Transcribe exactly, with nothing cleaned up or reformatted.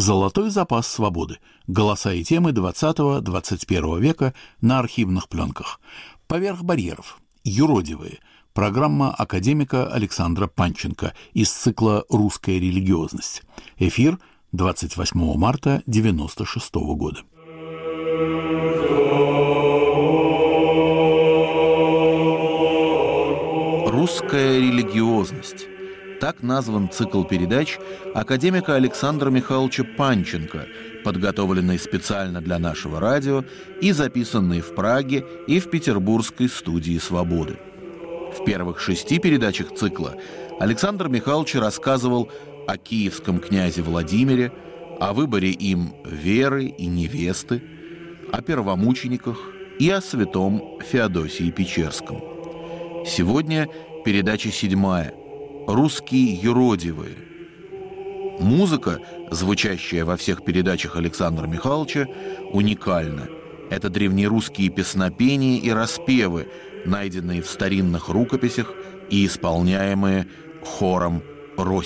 «Золотой запас свободы. Голоса и темы двадцатого-двадцать первого века на архивных пленках». «Поверх барьеров. Юродивые». Программа академика Александра Панченко из цикла «Русская религиозность». Эфир двадцать восьмого марта девяносто шестого года. «Русская религиозность». Так назван цикл передач академика Александра Михайловича Панченко, подготовленный специально для нашего радио и записанный в Праге и в петербургской студии «Свободы». В первых шести передачах цикла Александр Михайлович рассказывал о киевском князе Владимире, о выборе им веры и невесты, о первомучениках и о святом Феодосии Печерском. Сегодня передача седьмая «Русские юродивые». Музыка, звучащая во всех передачах Александра Михайловича, уникальна. Это древнерусские песнопения и распевы, найденные в старинных рукописях и исполняемые хором Росинки.